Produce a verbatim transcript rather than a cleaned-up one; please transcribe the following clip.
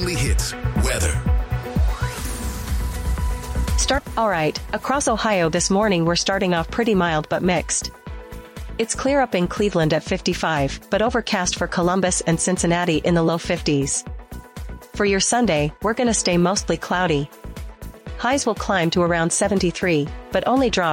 Weekly Hits. Weather. Start. Alright, across Ohio this morning we're starting off pretty mild but mixed. It's clear up in Cleveland at fifty-five, but overcast for Columbus and Cincinnati in the low fifties. For your Sunday, we're gonna stay mostly cloudy. Highs will climb to around seventy-three, but only drop